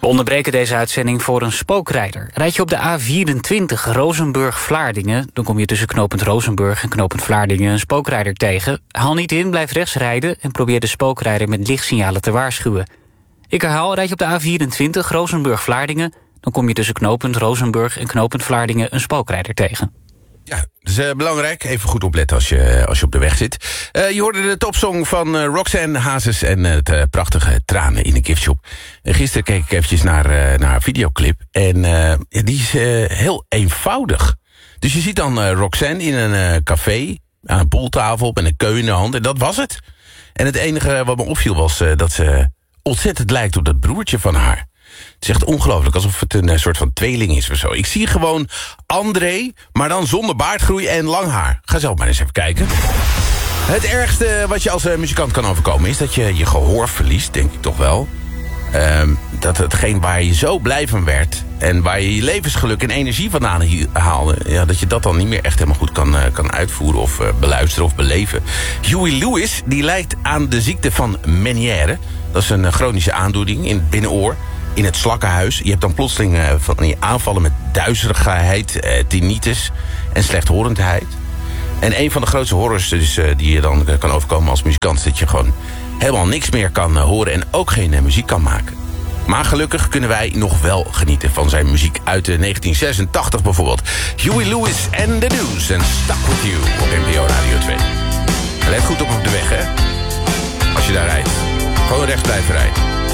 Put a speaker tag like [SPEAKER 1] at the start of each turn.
[SPEAKER 1] We onderbreken deze uitzending voor een spookrijder. Rijd je op de A24 Rozenburg-Vlaardingen... dan kom je tussen knooppunt Rozenburg en knooppunt Vlaardingen een spookrijder tegen. Haal niet in, blijf rechts rijden... en probeer de spookrijder met lichtsignalen te waarschuwen. Ik herhaal, rijd je op de A24 Rozenburg-Vlaardingen... dan kom je tussen knooppunt Rozenburg en knooppunt Vlaardingen een spookrijder tegen.
[SPEAKER 2] Ja, dat is belangrijk. Even goed opletten als je op de weg zit. Je hoorde de topsong van Roxanne Hazes en het prachtige Tranen in de giftshop. Gisteren keek ik eventjes naar een videoclip. En die is heel eenvoudig. Dus je ziet dan Roxanne in een café, aan een pooltafel met een keu in de hand. En dat was het. En het enige wat me opviel was dat ze ontzettend lijkt op dat broertje van haar. Het is echt ongelooflijk, alsof het een soort van tweeling is of zo. Ik zie gewoon André, maar dan zonder baardgroei en lang haar. Ga zelf maar eens even kijken. Het ergste wat je als muzikant kan overkomen... is dat je je gehoor verliest, denk ik toch wel. Dat hetgeen waar je zo blij van werd... en waar je je levensgeluk en energie vandaan haalde... Ja, dat je dat dan niet meer echt helemaal goed kan uitvoeren... of beluisteren of beleven. Huey Lewis die lijdt aan de ziekte van Meniere. Dat is een chronische aandoening in het binnenoor... in het slakkenhuis. Je hebt dan plotseling van die aanvallen met duizeligheid, tinnitus en slechthorendheid. En een van de grootste horrors dus, die je dan kan overkomen als muzikant... is dat je gewoon helemaal niks meer kan horen en ook geen muziek kan maken. Maar gelukkig kunnen wij nog wel genieten van zijn muziek uit 1986 bijvoorbeeld. Huey Lewis and the News en Stuck With You op NPO Radio 2. Let goed op de weg, hè. Als je daar rijdt. Gewoon rechts blijven rijden.